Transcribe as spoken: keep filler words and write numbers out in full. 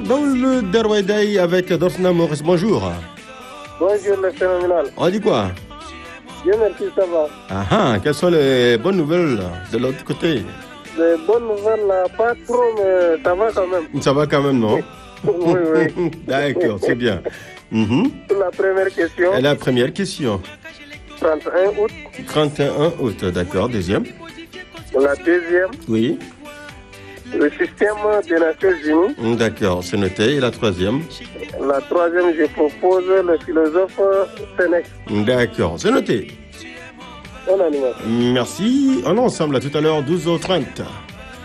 dans le Derwaidaï avec Dorsna Maurice. Bonjour. Bonjour, le phénoménal. On dit quoi? Bien, merci, ça va. Ah ah, quelles sont les bonnes nouvelles de l'autre côté? Les bonnes nouvelles, là, pas trop, mais ça va quand même. Ça va quand même, non? Oui, oui. D'accord, c'est bien. Mm-hmm. La première question. Et la première question. trente et un août. trente et un août, d'accord. Deuxième. La deuxième. Oui. Le système des Nations Unies. D'accord, c'est noté. Et la troisième? La troisième, je propose le philosophe Sénèque. D'accord, c'est noté. On animal. Merci. On est ensemble à tout à l'heure, douze heures trente.